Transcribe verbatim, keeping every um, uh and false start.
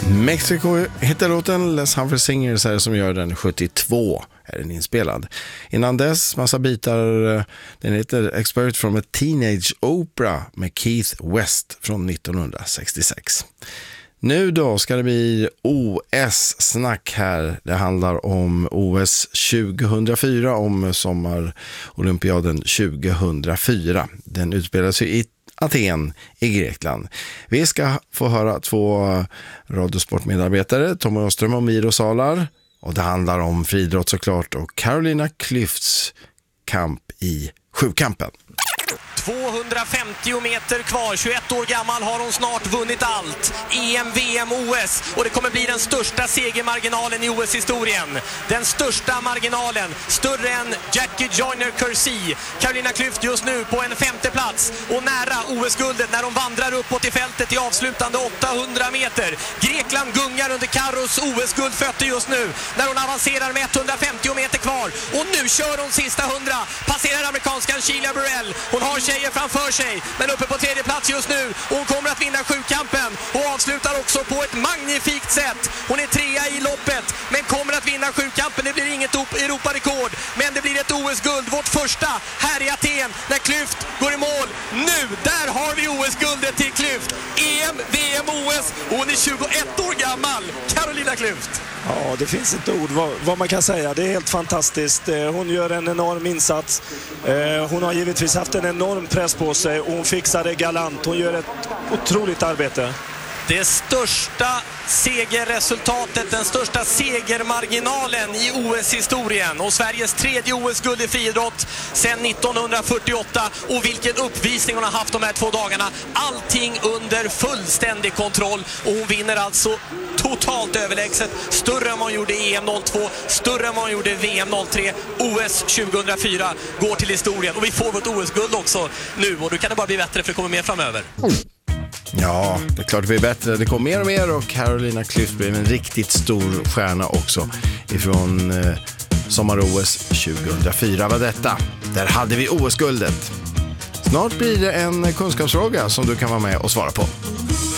Mexico heter låten, Les Humphrey Singers är det som gör den. Sjuttiotvå är den inspelad. Innan dess, massa bitar, den heter Expert from a Teenage Opera med Keith West från nittonhundrasextiosex. Nu då ska det bli O S-snack här. Det handlar om O S tjugohundrafyra, om sommarolympiaden tjugohundrafyra. Den utspelar sig i Aten i Grekland. Vi ska få höra två radiosportmedarbetare, Tommy Åström och Miro Salar. Och det handlar om friidrott såklart och Carolina Klüfts kamp i sjukampen. tvåhundrafemtio meter kvar, tjugoett år gammal har hon snart vunnit allt. E M, V M, O S, och det kommer bli den största segermarginalen i O S-historien. Den största marginalen, större än Jackie Joyner-Kersee. Carolina Klüft just nu på en femte plats och nära O S-guldet när de vandrar uppåt i fältet i avslutande åttahundra meter. Grekland gungar under Carros O S-guldfötter just nu när hon avancerar med etthundrafemtio meter kvar. Och nu kör hon sista hundra, passerar amerikanskan Sheila Burrell. Hon har tjejer framför sig, men uppe på tredje plats just nu. Hon kommer att vinna sjukampen och avslutar också på ett magnifikt sätt. Hon är trea i loppet, men kommer att vinna sjukampen. Det blir inget Europarekord, men det blir ett O S-guld. Vårt första här i Aten när Klüft går i mål. Nu, där har vi O S-guldet till Klüft. E M, V M, O S. Hon är tjugoett år gammal, Carolina Klüft. Ja, det finns inte ord vad, vad man kan säga. Det är helt fantastiskt. Hon gör en enorm insats. Hon har givetvis haft en enorm press på sig och hon fixar det galant. Hon gör ett otroligt arbete. Det största segerresultatet, den största segermarginalen i O S-historien och Sveriges tredje O S-guld i friidrott sedan nittonhundrafyrtioåtta. Och vilken uppvisning hon har haft de här två dagarna. Allting under fullständig kontroll och hon vinner alltså totalt överlägset. Större än man gjorde E M noll två, större än man gjorde V M noll tre. O S tjugohundrafyra går till historien och vi får vårt O S-guld också nu och då kan det bara bli bättre för det kommer mer framöver. Ja, det är klart vi är bättre. Det kommer mer och mer och Carolina Klüft blev en riktigt stor stjärna också ifrån eh, sommar-O S tjugohundrafyra var detta. Där hade vi O S-guldet. Snart blir det en kunskapsfråga som du kan vara med och svara på.